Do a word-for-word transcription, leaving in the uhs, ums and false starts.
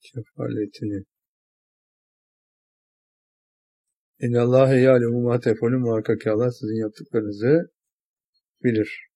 kefaletini. İnnallâhe yâlemu mâ tef'alûn, muhakkak ki Allah sizin yaptıklarınızı bilir.